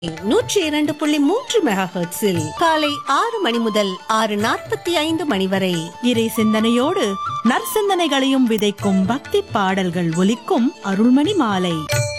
102.3 மெகாஹெர்ட்ஸில் காலை 6 மணி முதல் 6:45 மணி வரை இறை சிந்தனையோடு நற்சிந்தனைகளையும் விதைக்கும் பக்தி பாடல்கள் ஒலிக்கும் அருள்மணி மாலை.